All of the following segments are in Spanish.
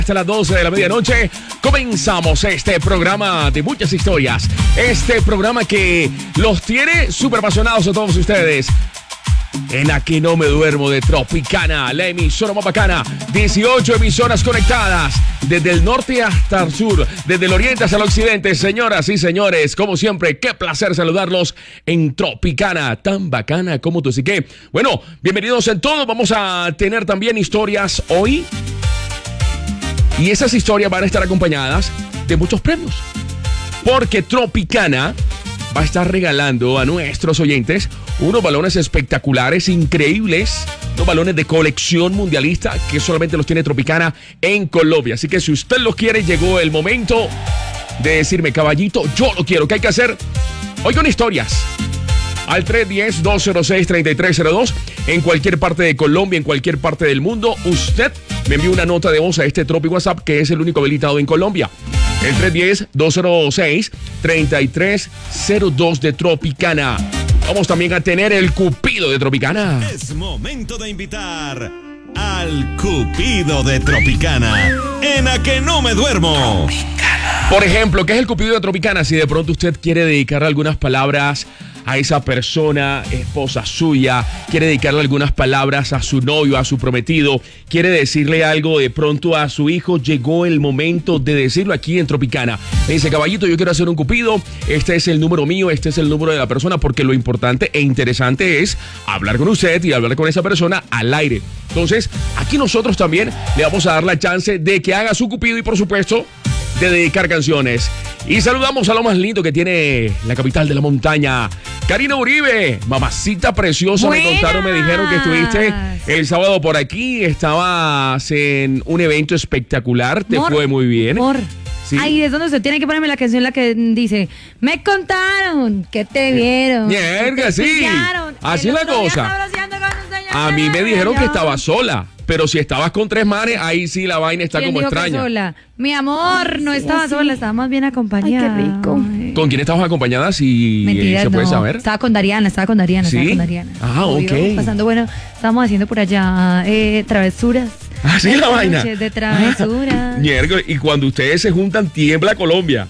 Hasta las 12 de la medianoche comenzamos este programa de muchas historias. Este programa que los tiene súper apasionados a todos ustedes. En la que no me duermo de Tropicana, la emisora más bacana. 18 emisoras conectadas desde el norte hasta el sur, desde el oriente hasta el occidente. Señoras y señores, como siempre, qué placer saludarlos en Tropicana, tan bacana como tú. Así que, bueno, bienvenidos en todo. Vamos a tener también historias hoy. Y esas historias van a estar acompañadas de muchos premios. Porque Tropicana va a estar regalando a nuestros oyentes unos balones espectaculares, increíbles, unos balones de colección mundialista que solamente los tiene Tropicana en Colombia. Así que si usted los quiere, llegó el momento de decirme, caballito, yo lo quiero. ¿Qué hay que hacer? Oigan historias al 310-206-3302 en cualquier parte de Colombia, en cualquier parte del mundo. Usted me envía una nota de voz a este Tropi WhatsApp, que es el único habilitado en Colombia. El 310-206-3302 de Tropicana. Vamos también a tener el Cupido de Tropicana. Es momento de invitar al Cupido de Tropicana, en A Que No Me Duermo. Tropicana. Por ejemplo, ¿qué es el Cupido de Tropicana? Si de pronto usted quiere dedicar algunas palabras a esa persona, esposa suya, quiere dedicarle algunas palabras a su novio, a su prometido, quiere decirle algo de pronto a su hijo, llegó el momento de decirlo aquí en Tropicana. Me dice, caballito, yo quiero hacer un Cupido, este es el número mío, este es el número de la persona, porque lo importante e interesante es hablar con usted y hablar con esa persona al aire. Entonces, aquí nosotros también le vamos a dar la chance de que haga su Cupido y, por supuesto, de dedicar canciones. Y saludamos a lo más lindo que tiene la capital de la montaña, Karina Uribe, mamacita preciosa. Buenas. Me contaron, me dijeron que estuviste el sábado por aquí, estabas en un evento espectacular, te fue muy bien. Sí. Ahí es donde usted tiene que ponerme la canción, la que dice, me contaron que te vieron. Mierda, sí. Pillaron, así es la cosa. A mí me dijeron que estabas sola, pero si estabas con tres manes, ahí sí la vaina está como extraña. Sola? Mi amor, no estaba sola, estaba más bien acompañada. Ay, qué rico. Ay. ¿Con quién estabas acompañada? Si Mentira, se puede saber. Estaba con Dariana. ¿Sí? Estaba con Dariana. Ah, Obvio, ok. pasando, bueno, estábamos haciendo por allá travesuras. Así es la vaina. De travesuras. Miércoles, y cuando ustedes se juntan, tiembla Colombia.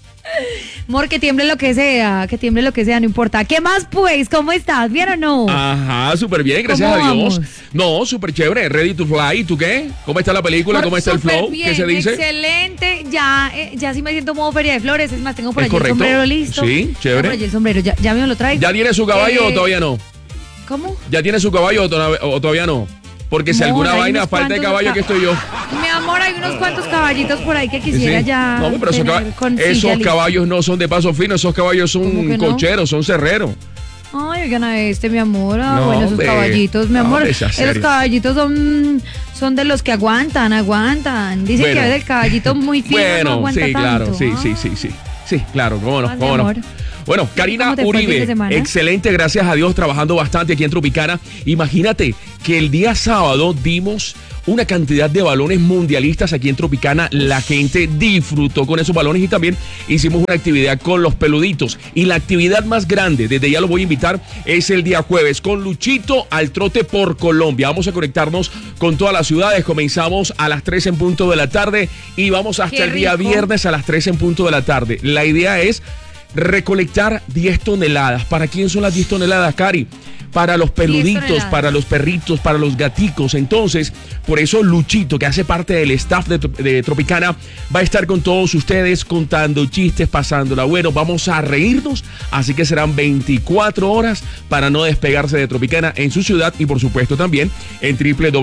Amor, que tiemble lo que sea, no importa. ¿Qué más, pues? ¿Cómo estás? ¿Bien o no? Ajá, súper bien, gracias a Dios. No, súper chévere, ready to fly. ¿Y tú qué? ¿Cómo está la película? ¿Cómo está el flow? Bien, ¿Qué se dice? Excelente, ya sí me siento modo feria de flores. Es más, tengo por allí el correcto. sombrero listo. Sí, chévere. Por allí el sombrero, ya me lo traigo. ¿Ya tiene su caballo o todavía no? ¿Cómo? ¿Ya tiene su caballo o todavía no? Porque si Amor, alguna hay vaina unos falta de cuantos caballo, aquí estoy yo. Mi amor, hay unos cuantos caballitos por ahí que quisiera Sí. ya. No, pero esos caballos no son de paso fino, esos caballos son ¿Cómo que no? cocheros, son cerreros. Ay, oigan a mi amor. No, Bueno, esos hombre. caballitos, mi No, amor. hombre, sea Esos serio. caballitos son de los que aguantan. Dicen Bueno. que a veces el caballito muy fino no Bueno, aguanta sí, claro, tanto. sí. Sí, claro, cómo no, Ay, mi cómo no. amor. Bueno, Karina ¿Cómo te fue el fin de Uribe, semana? excelente, gracias a Dios, trabajando bastante aquí en Tropicana. Imagínate que el día sábado dimos una cantidad de balones mundialistas aquí en Tropicana. La gente disfrutó con esos balones y también hicimos una actividad con los peluditos. Y la actividad más grande, desde ya lo voy a invitar, es el día jueves con Luchito al trote por Colombia. Vamos a conectarnos con todas las ciudades. Comenzamos a las 3 en punto de la tarde y vamos hasta Qué el día rico. viernes a las 3 en punto de la tarde. La idea es recolectar 10 toneladas. ¿Para quién son las 10 toneladas, Cari? Para los peluditos, toneladas. para los perritos, para los gaticos. Entonces, por eso Luchito, que hace parte del staff de Tropicana, va a estar con todos ustedes contando chistes, pasándola bueno. Vamos a reírnos, así que serán 24 horas para no despegarse de Tropicana en su ciudad y por supuesto también en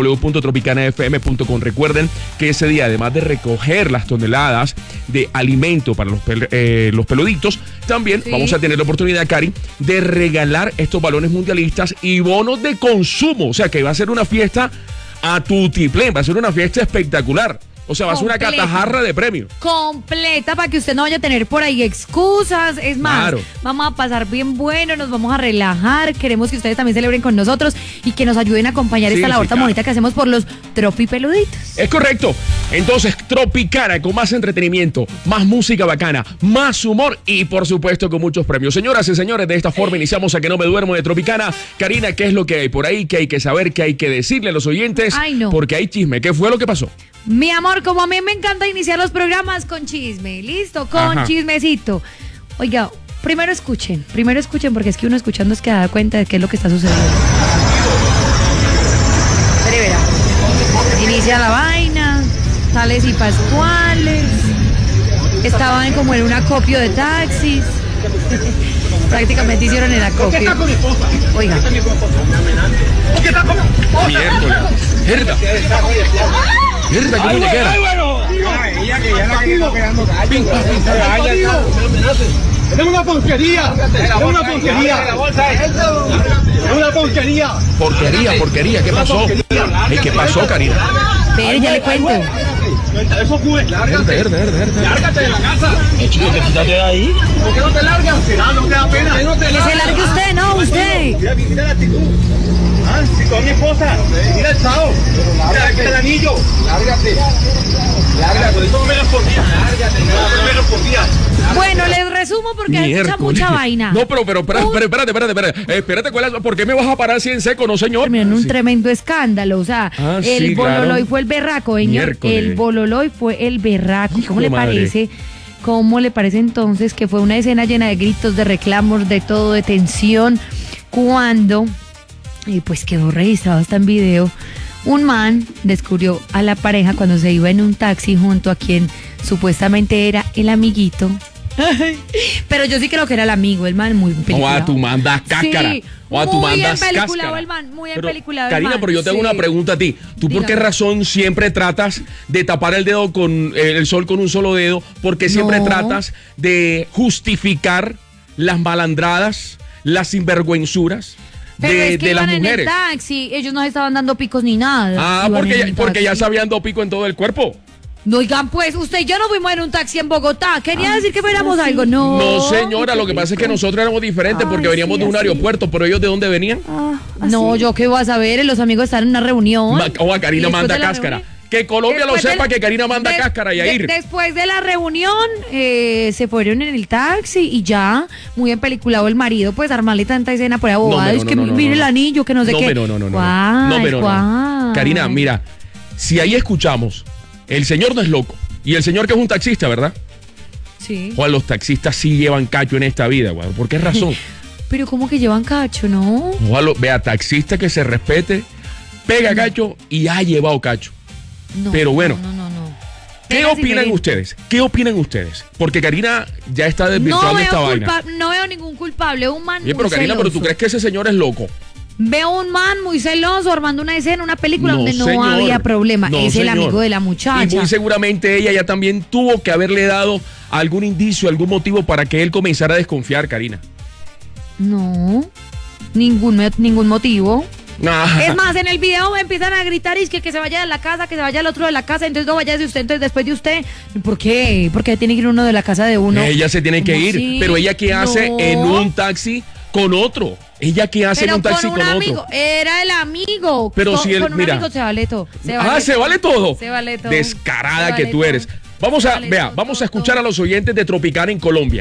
www.tropicanafm.com. Recuerden que ese día, además de recoger las toneladas de alimento para los peluditos, también vamos a tener la oportunidad, Cari, de regalar estos balones mundialistas y bonos de consumo. O sea que va a ser una fiesta a tutiplén, va a ser una fiesta espectacular. O sea, va a ser una Completa. catajarra de premios. Completa para que usted no vaya a tener por ahí excusas. Es más, Claro. vamos a pasar bien bueno, nos vamos a relajar. Queremos que ustedes también celebren con nosotros y que nos ayuden a acompañar Sí, esta labor sí, tan claro. bonita que hacemos por los tropipeluditos. Es correcto. Entonces, Tropicana con más entretenimiento, más música bacana, más humor y por supuesto con muchos premios. Señoras y señores, de esta forma iniciamos A Que No Me Duermo de Tropicana. Karina, ¿qué es lo que hay por ahí? ¿Qué hay que saber? ¿Qué hay que decirle a los oyentes? Ay, no. Porque hay chisme. ¿Qué fue lo que pasó? Mi amor, como a mí me encanta iniciar los programas con chisme, ¿listo? Con chismecito. Oiga, primero escuchen porque es que uno escuchando es que da cuenta de qué es lo que está sucediendo. Pero verá, inicia la vaina, Tales y Pascuales, estaban como en un acopio de taxis, prácticamente hicieron el acopio. Oiga. Miércoles. Herda. Herda, qué muñequera. Es una porquería. Es una porquería. Es una porquería. Porquería. ¿Qué pasó? ¿Qué pasó, Karina? Pero ya le cuento. Eso fue. Herda. Lárgate de la casa. Chico, quítate de ahí. ¿Por qué no te largas? No te da pena. Que se largue usted, no, usted. Mira la actitud. Si con mi esposa. Mira el chavo. Mira el anillo. Lárgate. Por eso no me respondía. No me respondía. Bueno, les resumo porque hay mucha vaina. No, pero espérate, ¿por qué me vas a parar así en seco, no, señor? Terminaron un tremendo escándalo, o sea, el Bololoy fue el berraco, señor. El Bololoy fue el berraco. ¿Cómo le parece? ¿Cómo le parece entonces que fue una escena llena de gritos, de reclamos, de todo, de tensión, cuando, pues quedó registrado hasta en video, un man descubrió a la pareja cuando se iba en un taxi junto a quien supuestamente era el amiguito? Pero yo sí creo que era el amigo, el man muy peliculado. O a tu mandas cáscara. Sí, o a tu muy mandas bien peliculado cáscara. el man, muy bien Pero, peliculado Karina, el man. pero yo tengo una pregunta a ti. ¿Tú por qué razón siempre tratas de tapar el dedo con el sol con un solo dedo? Porque siempre tratas de justificar las malandradas, las sinvergüenzuras de las mujeres. En el taxi, ellos no estaban dando picos ni nada. Ah, porque ya se habían dado pico en todo el cuerpo. No, oigan, pues, usted y yo no fuimos en un taxi en Bogotá. Quería decir que fuéramos algo. No, señora, lo que pasa es que nosotros éramos diferentes porque veníamos de un aeropuerto, pero ellos ¿de dónde venían? No, yo qué voy a saber, los amigos están en una reunión. O a Karina manda cáscara. Que Colombia lo sepa, que Karina manda cáscara y a ir. Después de la reunión, se fueron en el taxi y ya, muy empeliculado el marido, pues armarle tanta escena por abogado. Es que mire el anillo, que no sé qué. No. Karina, mira, si ahí escuchamos, el señor no es loco. Y el señor que es un taxista, ¿verdad? Sí. Juan, los taxistas sí llevan cacho en esta vida, güey. ¿Por qué razón? Pero ¿cómo que llevan cacho, no? Juan, vea, taxista que se respete, pega cacho y ha llevado cacho. No, pero bueno. No. ¿Qué opinan ustedes? Porque Karina ya está desvirtuando esta vaina. No veo ningún culpable, un man Bien, pero Karina, celoso. ¿pero tú crees que ese señor es loco? Veo un man muy celoso armando una escena, una película donde no señor, había problema. Es el amigo de la muchacha. Y muy seguramente ella ya también tuvo que haberle dado algún indicio, algún motivo para que él comenzara a desconfiar, Karina. No, ningún motivo. Nah. Es más, en el video empiezan a gritar y que se vaya de la casa, que se vaya al otro de la casa, entonces no vaya de usted, entonces después de usted. ¿Por qué? Porque tiene que ir uno de la casa de uno. Ella se tiene que ir, sí? pero ella ¿qué hace en un taxi con otro? ¿Ella qué hace en un taxi con amigo. otro? Era el amigo. Pero si él, con un mira. amigo se vale todo. ¿Se vale todo? Se vale todo. Descarada que tú eres. Vamos a escuchar a los oyentes de Tropicana en Colombia.